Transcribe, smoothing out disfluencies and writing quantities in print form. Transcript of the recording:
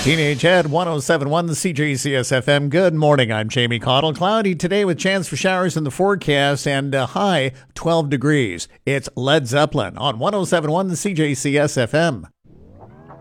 Teenage Head 1071, the CJCS FM. Good morning. I'm Jamie Cottle. Cloudy today with chance for showers in the forecast and a high 12 degrees. It's Led Zeppelin on 1071, the CJCS FM.